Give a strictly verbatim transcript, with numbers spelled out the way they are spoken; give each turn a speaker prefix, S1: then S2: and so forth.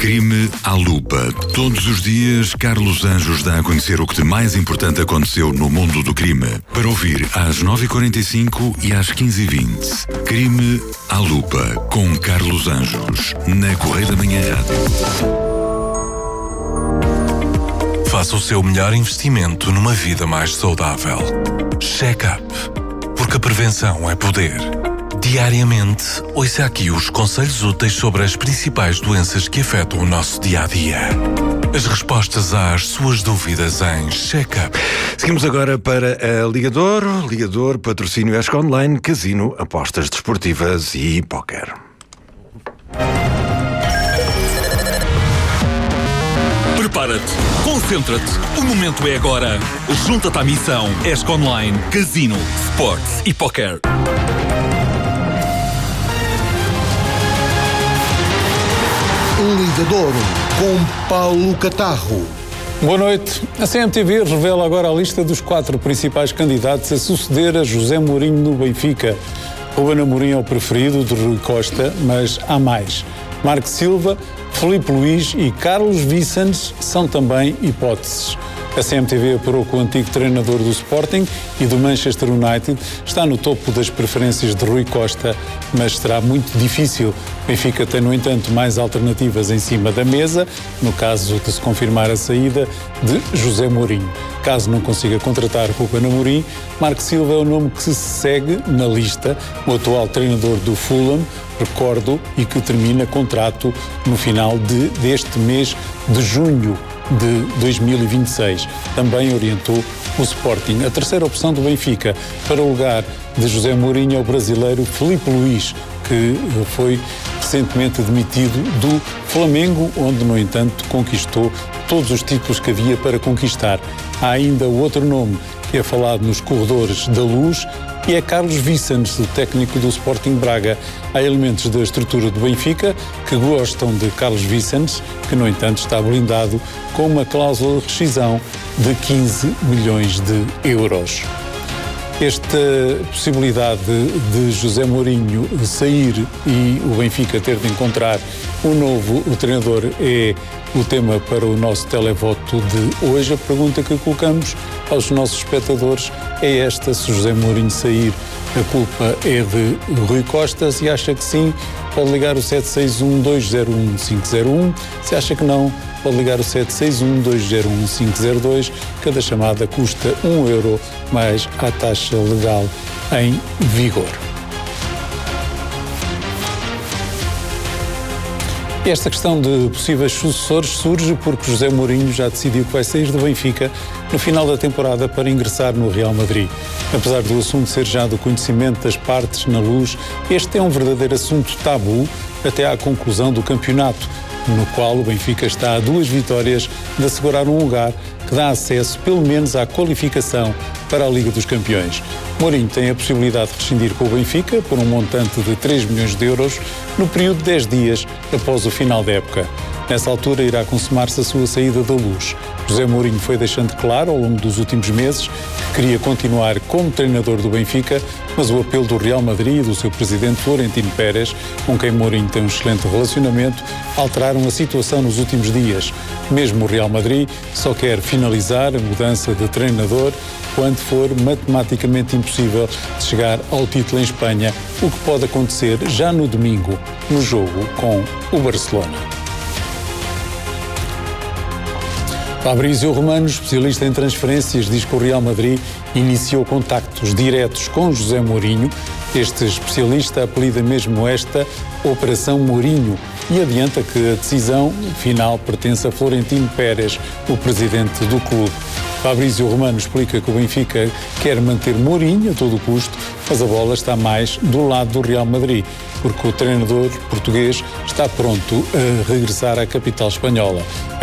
S1: Crime à lupa. Todos os dias, Carlos Anjos dá a conhecer o que de mais importante aconteceu no mundo do crime. Para ouvir às nove e quarenta e cinco e às quinze e vinte. Crime à lupa, com Carlos Anjos, na Correio da Manhã Rádio.
S2: Faça o seu melhor investimento numa vida mais saudável. Check-up. Porque a prevenção é poder. Diariamente, ouça aqui os conselhos úteis sobre as principais doenças que afetam o nosso dia-a-dia. As respostas às suas dúvidas em Check-up.
S3: Seguimos agora para a Ligador. Ligador, patrocínio Esco Online, casino, apostas desportivas e póquer.
S4: Prepara-te, concentra-te, o momento é agora. Junta-te à missão Esco Online, Casino, Sports e Póquer.
S5: Ligador, com Paulo Catarro.
S6: Boa noite. A C M T V revela agora a lista dos quatro principais candidatos a suceder a José Mourinho no Benfica. Ruben Amorim é o preferido de Rui Costa, mas há mais. Marco Silva, Filipe Luís e Carlos Vicens são também hipóteses. A C M T V apurou que o antigo treinador do Sporting e do Manchester United está no topo das preferências de Rui Costa, mas será muito difícil. O Benfica tem, no entanto, mais alternativas em cima da mesa, no caso de se confirmar a saída de José Mourinho. Caso não consiga contratar Ruben Amorim, Marco Silva é o nome que se segue na lista, o atual treinador do Fulham, recordo, e que termina contrato no final de, deste mês de junho de dois mil e vinte e seis. Também orientou o Sporting. A terceira opção do Benfica para o lugar de José Mourinho é o brasileiro Filipe Luís, que foi recentemente demitido do Flamengo, onde, no entanto, conquistou todos os títulos que havia para conquistar. Há ainda outro nome que é falado nos corredores da Luz, e é Carlos Vicens, o técnico do Sporting Braga. Há elementos da estrutura do Benfica que gostam de Carlos Vicens, que, no entanto, está blindado com uma cláusula de rescisão de quinze milhões de euros. Esta possibilidade de José Mourinho sair e o Benfica ter de encontrar um novo treinador é o tema para o nosso televoto de hoje. A pergunta que colocamos aos nossos espectadores é esta: se José Mourinho sair, a culpa é de Rui Costa? Se acha que sim, pode ligar o sete seis um, dois zero um, cinco zero um. Se acha que não, pode ligar o sete seis um, dois zero um, cinco zero dois. Cada chamada custa um euro, mais a taxa legal em vigor. Esta questão de possíveis sucessores surge porque José Mourinho já decidiu que vai sair do Benfica no final da temporada para ingressar no Real Madrid. Apesar do assunto ser já do conhecimento das partes na Luz, este é um verdadeiro assunto tabu até à conclusão do campeonato, no qual o Benfica está a duas vitórias de assegurar um lugar que dá acesso pelo menos à qualificação para a Liga dos Campeões. Mourinho tem a possibilidade de rescindir com o Benfica por um montante de três milhões de euros no período de dez dias após o final da época. Nessa altura irá consumar-se a sua saída da Luz. José Mourinho foi deixando claro ao longo dos últimos meses que queria continuar como treinador do Benfica, mas o apelo do Real Madrid e do seu presidente Florentino Pérez, com quem Mourinho tem um excelente relacionamento, alteraram a situação nos últimos dias. Mesmo o Real Madrid só quer finalizar a mudança de treinador quando for matematicamente impossível de chegar ao título em Espanha, o que pode acontecer já no domingo, no jogo com o Barcelona. Fabrício Romano, especialista em transferências, diz que o Real Madrid iniciou contactos diretos com José Mourinho. Este especialista apelida mesmo esta Operação Mourinho e adianta que a decisão final pertence a Florentino Pérez, o presidente do clube. Fabrício Romano explica que o Benfica quer manter Mourinho a todo custo, mas a bola está mais do lado do Real Madrid, porque o treinador português está pronto a regressar à capital espanhola.